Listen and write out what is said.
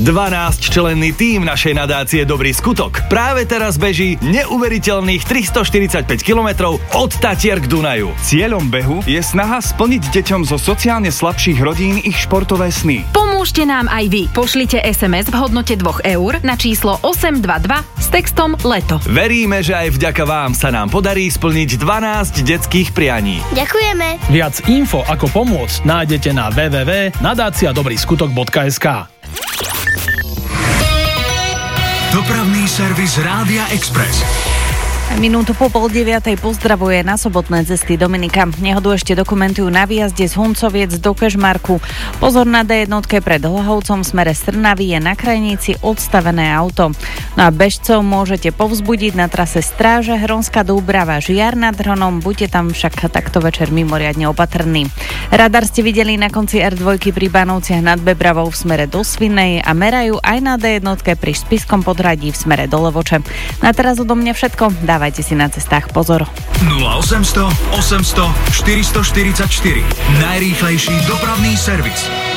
12-členný tím našej nadácie Dobrý skutok práve teraz beží neuveriteľných 345 kilometrov od Tatier k Dunaju. Cieľom behu je snaha splniť deťom zo sociálne slabších rodín ich športové sny. Pomôžte nám aj vy. Pošlite SMS v hodnote 2 eur na číslo 822 s textom LETO. Veríme, že aj vďaka vám sa nám podarí splniť 12 detských prianí. Ďakujeme. Viac info ako pomôcť nájdete na www.nadaciadobryskutok.sk. Dopravný servis Rádia Express. Minútu po 8:30 pozdravuje na sobotné cesty Dominika. Nehodu ešte dokumentujú na výjazde z Huncoviec do Kežmarku. Pozor na D1 pred Hlahovcom v smere Strnavy je na krajnici odstavené auto. No a bežcov môžete povzbudiť na trase Stráže Hronská Dúbrava Žiar nad Hronom. Buďte tam však takto večer mimoriadne opatrní. Radar ste videli na konci R2 pri Banovciach nad Bebravou v smere do Svinej a merajú aj na D1 pri Spiskom Podhradí v smere do Levoče. Na teraz odo mňa všetko. Dávajte si na cestách pozor. 0800 800 444. Najrýchlejší dopravný servis.